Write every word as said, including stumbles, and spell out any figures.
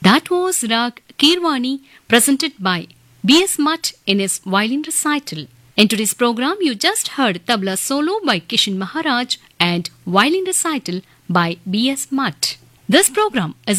That was Rag Kirwani presented by B S Mutt in his violin recital. In today's program, you just heard tabla solo by Kishan Maharaj and violin recital by B S Mutt. This program is